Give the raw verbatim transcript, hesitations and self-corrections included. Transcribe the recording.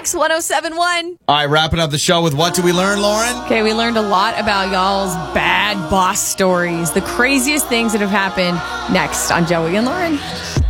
X one oh seven one. All right, wrapping up the show with what did we learn, Lauren? Okay, we learned a lot about y'all's bad boss stories, the craziest things that have happened. Next on Joey and Lauren.